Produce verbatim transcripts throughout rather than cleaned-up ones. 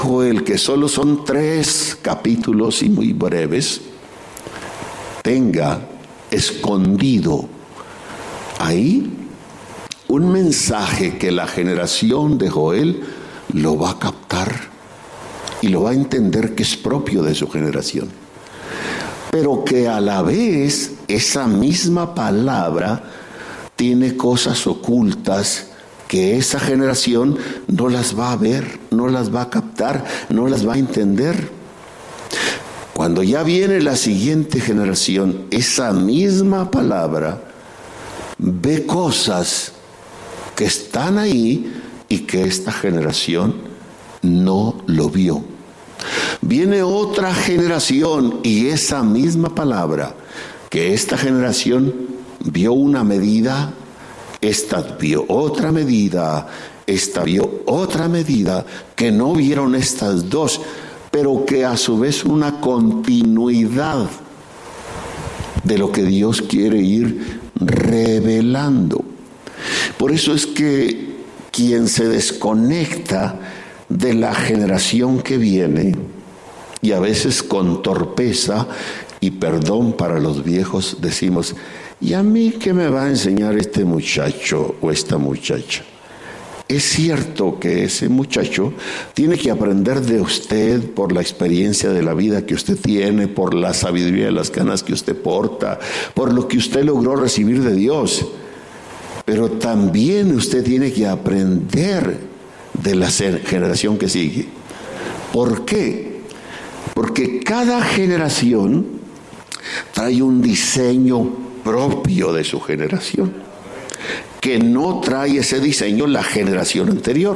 Joel, que solo son tres capítulos y muy breves, tenga escondido ahí un mensaje que la generación de Joel lo va a captar y lo va a entender que es propio de su generación. Pero que a la vez esa misma palabra tiene cosas ocultas que esa generación no las va a ver, no las va a captar, no las va a entender. Cuando ya viene la siguiente generación, esa misma palabra ve cosas que están ahí y que esta generación no lo vio. Viene otra generación y esa misma palabra que esta generación vio una medida, esta vio otra medida, esta vio otra medida, que no vieron estas dos, pero que a su vez una continuidad de lo que Dios quiere ir revelando. Por eso es que quien se desconecta de la generación que viene, y a veces con torpeza y perdón para los viejos decimos, ¿y a mí qué me va a enseñar este muchacho o esta muchacha? Es cierto que ese muchacho tiene que aprender de usted por la experiencia de la vida que usted tiene, por la sabiduría de las canas que usted porta, por lo que usted logró recibir de Dios. Pero también usted tiene que aprender de la generación que sigue. ¿Por qué? Porque cada generación trae un diseño propio de su generación, que no trae ese diseño la generación anterior.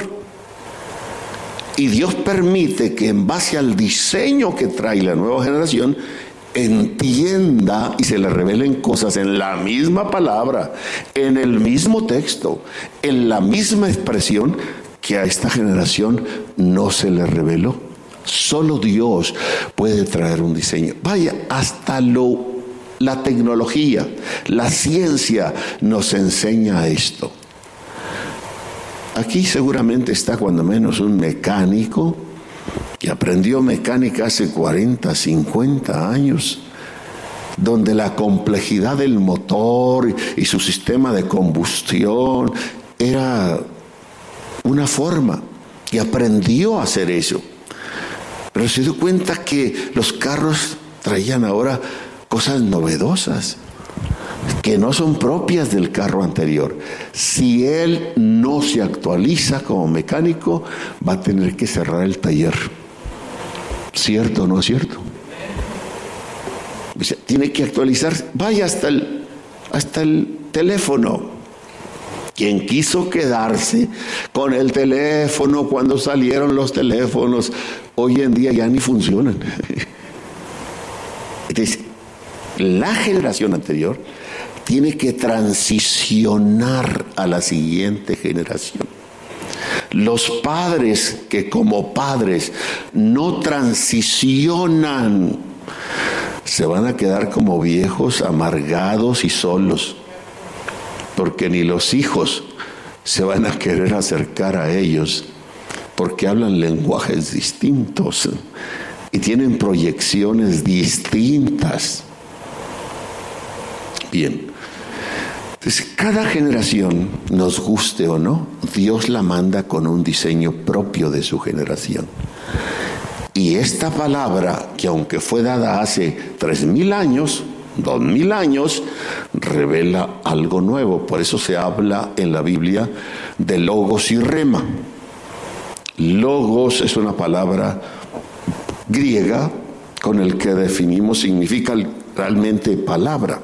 Y Dios permite que en base al diseño que trae la nueva generación, entienda y se le revelen cosas en la misma palabra, en el mismo texto, en la misma expresión que a esta generación no se le reveló. Solo Dios puede traer un diseño. Vaya, hasta lo, la tecnología, la ciencia nos enseña esto. Aquí seguramente está cuando menos un mecánico que aprendió mecánica hace cuarenta, cincuenta años, donde la complejidad del motor y su sistema de combustión era una forma, y aprendió a hacer eso. Pero se dio cuenta que los carros traían ahora cosas novedosas, que no son propias del carro anterior. Si él no se actualiza como mecánico, va a tener que cerrar el taller. ¿Cierto o no es cierto? Tiene que actualizarse. Vaya hasta el, hasta el teléfono. Quien quiso quedarse con el teléfono cuando salieron los teléfonos, hoy en día ya ni funcionan. Entonces, la generación anterior tiene que transicionar a la siguiente generación. Los padres que como padres no transicionan, se van a quedar como viejos, amargados y solos. Porque ni los hijos se van a querer acercar a ellos, porque hablan lenguajes distintos y tienen proyecciones distintas. Bien, entonces cada generación, nos guste o no, Dios la manda con un diseño propio de su generación. Y esta palabra, que aunque fue dada hace tres mil años, dos mil años, revela algo nuevo. Por eso se habla en la Biblia de logos y rema. Logos es una palabra griega con el que definimos, significa realmente palabra.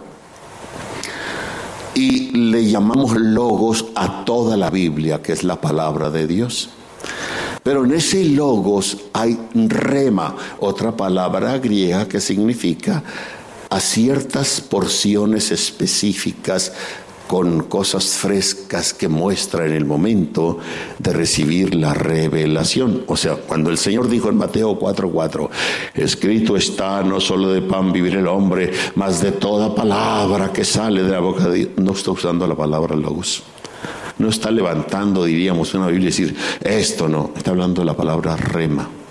Y le llamamos logos a toda la Biblia, que es la palabra de Dios. Pero en ese logos hay rema, otra palabra griega que significa a ciertas porciones específicas con cosas frescas que muestra en el momento de recibir la revelación. O sea, cuando el Señor dijo en Mateo cuatro cuatro, escrito está, no solo de pan vivir el hombre, mas de toda palabra que sale de la boca de Dios. No está usando la palabra logos. No está levantando, diríamos, una Biblia y decir, esto no. Está hablando de la palabra rema.